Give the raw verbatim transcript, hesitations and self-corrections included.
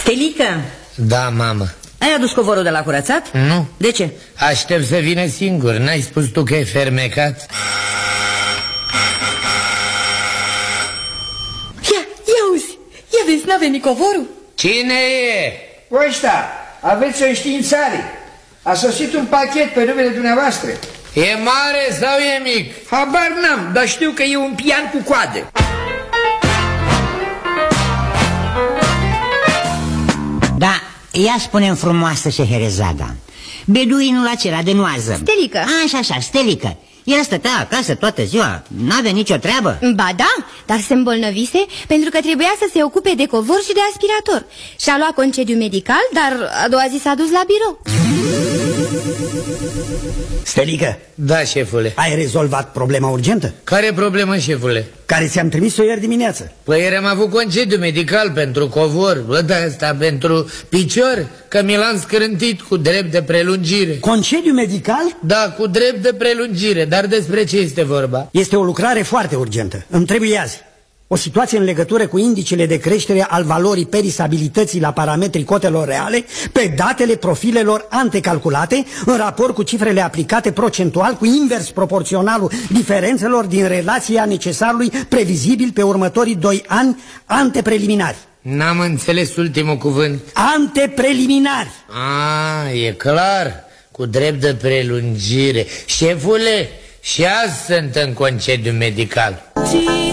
Stelică! Da, mamă. Ai adus covorul de la curățat? Nu. De ce? Aștept să vină singur. N-ai spus tu că e fermecat? Ia, ia uzi! Ia vezi, n-a venit covorul? Cine e? Ăștia, aveți o înștiințare. A sosit un pachet pe numele dumneavoastră. E mare sau e mic? Habar n-am, dar știu că e un pian cu coadă. Da, ia spune-mi frumoasă Șeherezada, beduinul acela de noază. Stelică. Așa, așa, Stelică. El stătea acasă toată ziua, n-avea nicio treabă. Ba da, dar se îmbolnăvise pentru că trebuia să se ocupe de covor și de aspirator. Și-a luat concediu medical, dar a doua zi s-a dus la birou. Stelică. Da, șefule. Ai rezolvat problema urgentă? Care problemă, șefule? Care ți-am trimis-o ieri dimineață. Păi ieri am avut concediu medical pentru covor. Bă, da, asta pentru picior, că mi l-am scrântit cu drept de prelungire. Concediu medical? Da, cu drept de prelungire. Dar despre ce este vorba? Este o lucrare foarte urgentă. Îmi trebuie azi o situație în legătură cu indicele de creștere al valorii perisabilității la parametrii cotelor reale pe datele profilelor antecalculate în raport cu cifrele aplicate procentual cu invers proporționalul diferențelor din relația necesarului previzibil pe următorii doi ani antepreliminari. N-am înțeles ultimul cuvânt. Antepreliminari. A, e clar, cu drept de prelungire. Șefule, și azi sunt în concediu medical.